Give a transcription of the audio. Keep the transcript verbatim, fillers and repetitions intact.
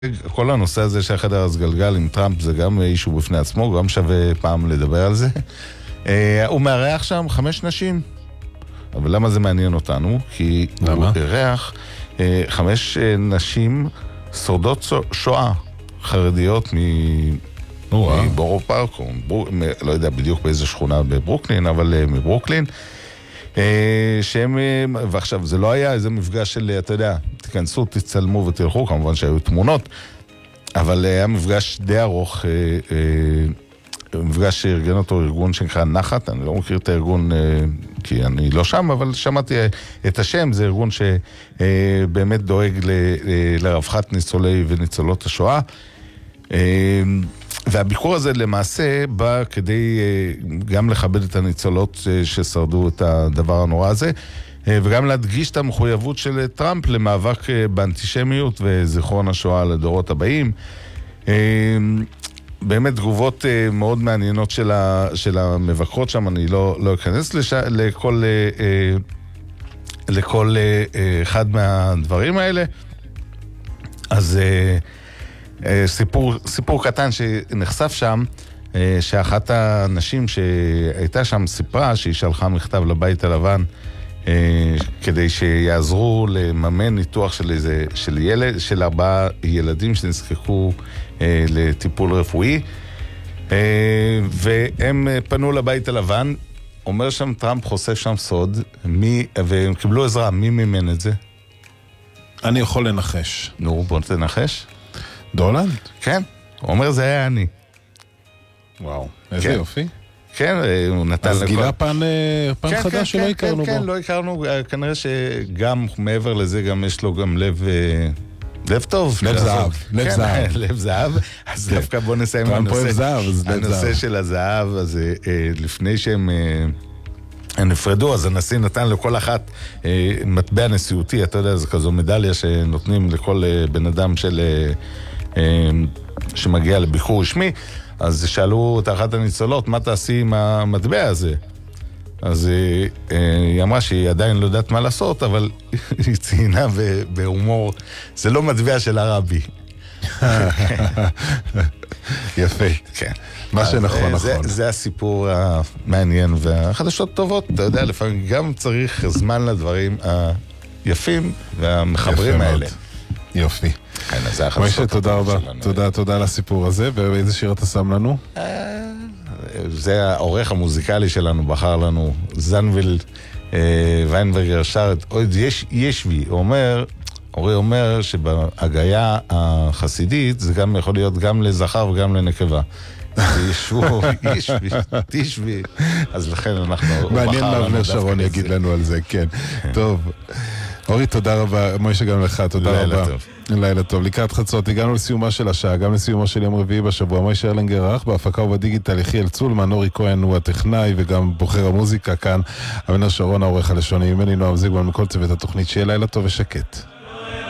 כל הנושא הזה של החדר הסגלגל עם טראמפ זה גם אישו בפני עצמו, גם שווה פעם לדבר על זה. הוא מארח שם חמש נשים. אבל למה זה מעניין אותנו? כי למה? הוא מארח חמש נשים שורדות שואה חרדיות מבורו פארק, לא יודע בדיוק באיזה שכונה בברוקלין, אבל מברוקלין. שהם, ועכשיו זה לא היה איזה מפגש של, אתה יודע, תיכנסו, תצלמו ותלכו, כמובן שהיו תמונות, אבל היה מפגש די ארוך, מפגש שארגן אותו ארגון שנקרא נחת, אני לא מכיר את הארגון כי אני לא שם, אבל שמעתי את השם, זה ארגון שבאמת דואג לרווחת ניצולי וניצולות השואה, והביקור הזה למעשה בא כדי גם לכבד את הניצולות ששרדו את הדבר הנורא הזה, וגם להדגיש את המחויבות של טראמפ למאבק באנטישמיות וזיכרון השואה לדורות הבאים. באמת תגובות מאוד מעניינות של, ה, של המבקרות שם, אני לא, לא אכנס לש, לכל, לכל אחד מהדברים האלה. אז סיפור, סיפור קטן שנחשף שם, שאחת האנשים שהייתה שם סיפרה שהיא שלחה מכתב לבית הלבן כדי שיעזרו לממן ניתוח של איזה, של ילד, של ארבעה ילדים שנזקקו לטיפול רפואי, והם פנו לבית הלבן. אומר שם טראמפ, חושף שם סוד, מי, והם קיבלו עזרה, מי מימן את זה? אני יכול לנחש. נו, בוא תנחש. דולנד? כן, הוא אומר זה היה אני. וואו, איזה כן. יופי. כן, הוא נתן אז לכל... גילה פן, פן כן, חדש כן, שלא כן, הכרנו כן, בו. כן, לא הכרנו, כנראה שגם מעבר לזה גם יש לו גם לב... לב טוב. לב זהב. לב כן, זהב. לב זהב. אז דווקא בוא נסיים טראמפ אוהב זהב, אז לב הנושא זהב. של הזהב, אז לפני שהם נפרדו, אז הנשיא נתן לכל אחת מטבע נשיאותי, אתה יודע, זה כזו מדליה שנותנים לכל בן אדם של... שמגיע לביקור רשמי, אז שאלו את אחת הניצולות, מה תעשי עם המטבע הזה? אז היא אמרה שהיא עדיין לא יודעת מה לעשות, אבל היא ציינה בהומור, זה לא מטבע של הרבי. יפה. כן. מה שנכון, נכון. זה הסיפור המעניין, והחדשות טובות, אתה יודע, לפעמים גם צריך זמן לדברים היפים והמחברים האלה. יופי. כן, אז זה החדשות. משה, תודה רבה. תודה, תודה על הסיפור הזה. ואיזה שיר אתה שם לנו? זה העורך המוזיקלי שלנו, בחר לנו, זנביל ויינברגר שר את עוד יש בי. הוא אומר, אורי אומר שבהגייה החסידית זה גם יכול להיות גם לזכר וגם לנקבה. ישבו, ישבי, תשבי. אז לכן אנחנו... מעניין מה אבנר שרון יגיד לנו על זה, כן. טוב. אורי, תודה רבה. מוישה, גם לך, תודה רבה. לילה טוב. לילה טוב. לקראת חצות, הגענו לסיומה של השעה, גם לסיומו של יום רביעי בשבוע. מוישה ארלינגר ערך, בהפקה ובדיגיטל יחיאל צולמן, אורי כהן הוא הטכנאי וגם בוחר המוזיקה כאן. אבנר שרון העורך הלשוני, ממני נועם זיגמן מכל צוות התוכנית. שיהיה לילה טוב ושקט.